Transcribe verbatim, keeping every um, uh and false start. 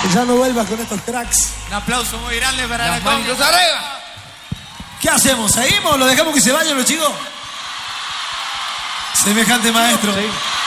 Ya no vuelvas con estos cracks. Un aplauso muy grande para Las la manitos Conga. arriba. ¿Qué hacemos? ¿Seguimos? ¿Lo dejamos que se vayan los chicos? Semejante maestro. Sí.